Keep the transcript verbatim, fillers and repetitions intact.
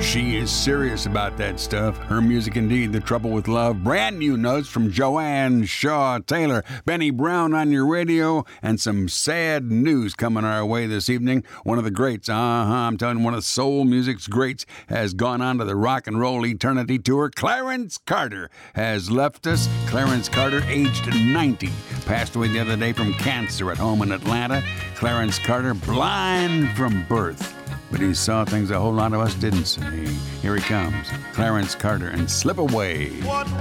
She is serious about that stuff. Her music, indeed, The Trouble with Love. Brand new notes from Joanne Shaw Taylor. Benny Brown on your radio, and some sad news coming our way this evening. One of the greats, uh-huh, I'm telling you, one of soul music's greats has gone on to the Rock and Roll Eternity Tour. Clarence Carter has left us. Clarence Carter, aged ninety, passed away the other day from cancer at home in Atlanta. Clarence Carter, blind from birth, but he saw things a whole lot of us didn't see. Here he comes, Clarence Carter, and Slip Away. What